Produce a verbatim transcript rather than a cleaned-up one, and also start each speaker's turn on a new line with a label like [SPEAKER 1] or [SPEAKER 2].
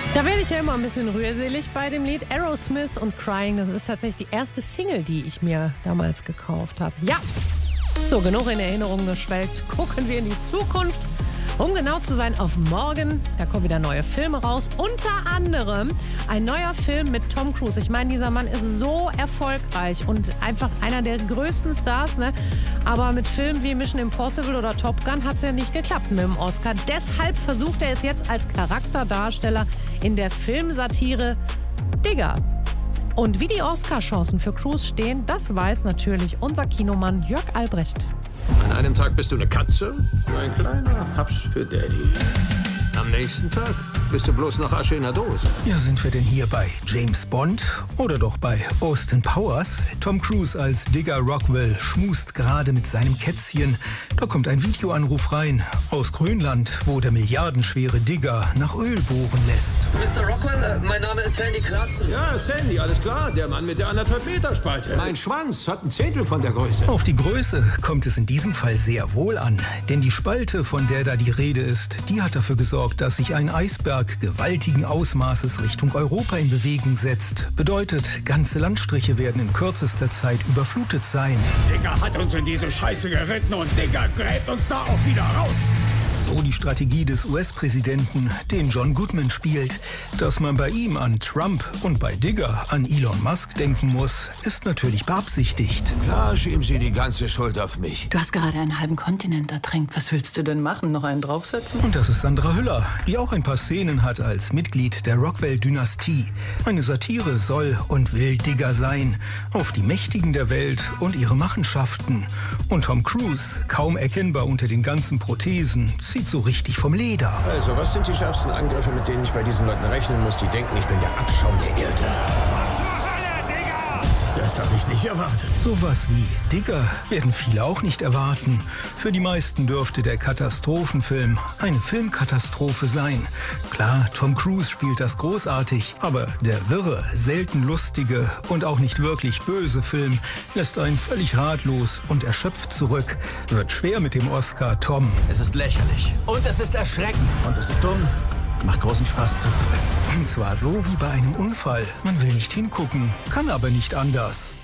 [SPEAKER 1] Da werde ich ja immer ein bisschen rührselig bei dem Lied Aerosmith und Crying. Das ist tatsächlich die erste Single, die ich mir damals gekauft habe. Ja, so genug in Erinnerungen geschwelgt. Gucken wir in die Zukunft. Um genau zu sein, auf morgen, da kommen wieder neue Filme raus. Unter anderem ein neuer Film mit Tom Cruise. Ich meine, dieser Mann ist so erfolgreich und einfach einer der größten Stars, ne? Aber mit Filmen wie Mission Impossible oder Top Gun hat es ja nicht geklappt mit dem Oscar. Deshalb versucht er es jetzt als Charakterdarsteller in der Filmsatire Digger. Und wie die Oscar-Chancen für Cruise stehen, das weiß natürlich unser Kinomann Jörg Albrecht.
[SPEAKER 2] An einem Tag bist du eine Katze, ein kleiner Haps für Daddy. Am nächsten Tag bist du bloß noch Asche in der Dose.
[SPEAKER 3] Ja, sind wir denn hier bei James Bond oder doch bei Austin Powers? Tom Cruise als Digger Rockwell schmust gerade mit seinem Kätzchen. Da kommt ein Videoanruf rein aus Grönland, wo der milliardenschwere Digger nach Öl bohren lässt.
[SPEAKER 4] Mister Rockwell, äh, mein Name ist Sandy Clarkson.
[SPEAKER 2] Ja, Sandy, alles klar. Der Mann mit der anderthalb Meter Spalte. Mein Schwanz hat ein Zehntel von der Größe.
[SPEAKER 3] Auf die Größe kommt es in diesem Fall sehr wohl an. Denn die Spalte, von der da die Rede ist, die hat dafür gesorgt, dass sich ein Eisberg gewaltigen Ausmaßes Richtung Europa in Bewegung setzt. Bedeutet, ganze Landstriche werden in kürzester Zeit überflutet sein.
[SPEAKER 5] Digger hat uns in diese Scheiße geritten und Digger gräbt uns da auch wieder raus.
[SPEAKER 3] So die Strategie des U S-Präsidenten, den John Goodman spielt. Dass man bei ihm an Trump und bei Digger an Elon Musk denken muss, ist natürlich beabsichtigt.
[SPEAKER 2] Klar, schieben Sie die ganze Schuld auf mich.
[SPEAKER 6] Du hast gerade einen halben Kontinent ertränkt. Was willst du denn machen? Noch einen draufsetzen?
[SPEAKER 3] Und das ist Sandra Hüller, die auch ein paar Szenen hat als Mitglied der Rockwell-Dynastie. Eine Satire soll und will Digger sein. Auf die Mächtigen der Welt und ihre Machenschaften. Und Tom Cruise, kaum erkennbar unter den ganzen Prothesen, zieht so richtig vom Leder.
[SPEAKER 2] Also, was sind die schärfsten Angriffe, mit denen ich bei diesen Leuten rechnen muss, die denken, ich bin der Abschaum der Erde?
[SPEAKER 5] Das habe ich nicht erwartet.
[SPEAKER 3] Sowas wie Digger werden viele auch nicht erwarten. Für die meisten dürfte der Katastrophenfilm eine Filmkatastrophe sein. Klar, Tom Cruise spielt das großartig, aber der wirre, selten lustige und auch nicht wirklich böse Film lässt einen völlig ratlos und erschöpft zurück. Wird schwer mit dem Oscar, Tom.
[SPEAKER 7] Es ist lächerlich. Und es ist erschreckend. Und es ist dumm. Macht großen Spaß zuzusehen.
[SPEAKER 3] Und zwar so wie bei einem Unfall. Man will nicht hingucken, kann aber nicht anders.